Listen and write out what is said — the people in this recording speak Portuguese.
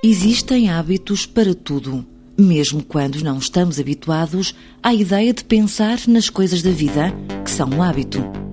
Existem hábitos para tudo, mesmo quando não estamos habituados à ideia de pensar nas coisas da vida, que são um hábito.